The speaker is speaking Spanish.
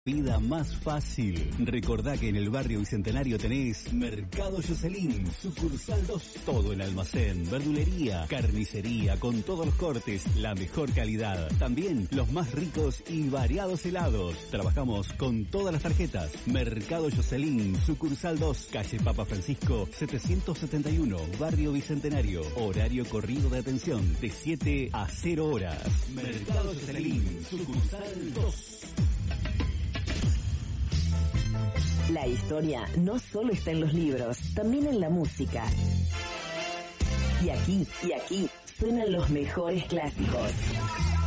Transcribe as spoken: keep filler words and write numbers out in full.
Vida más fácil. Recordá que en el barrio Bicentenario tenés Mercado Jocelyn, sucursal dos. Todo en almacén, verdulería, carnicería, con todos los cortes, la mejor calidad. También los más ricos y variados helados. Trabajamos con todas las tarjetas. Mercado Jocelyn, sucursal dos, calle Papa Francisco, setecientos setenta y uno, barrio Bicentenario. Horario corrido de atención de siete a cero horas. Mercado Jocelyn, sucursal dos. La historia no solo está en los libros, también en la música. Y aquí, y aquí, suenan los mejores clásicos.